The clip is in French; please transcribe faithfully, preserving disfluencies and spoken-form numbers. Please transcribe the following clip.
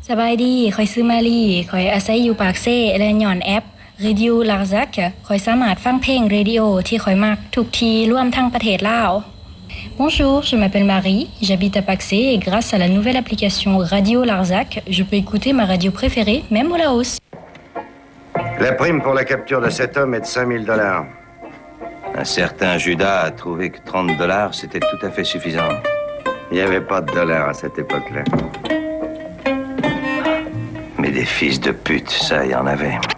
สบายดีข้อยชื่อมาลีข้อยอาศัยอยู่ปากเซ่และย้อนแอป Radio Larzac ข้อยสามารถฟังเพลงเรดิโอที่ข้อยมักทุกทีรวมทั้งประเทศลาว Bonjour, je m'appelle Marie, j'habite à Paxé et grâce à la nouvelle application Radio Larzac, je peux écouter ma radio préférée, même au Laos. La prime pour la capture de cet homme est de cinq mille dollars. Un certain Judas a trouvé que trente dollars, c'était tout à fait suffisant. Il n'y avait pas de dollars à cette époque-là. Mais des fils de pute, ça, il y en avait.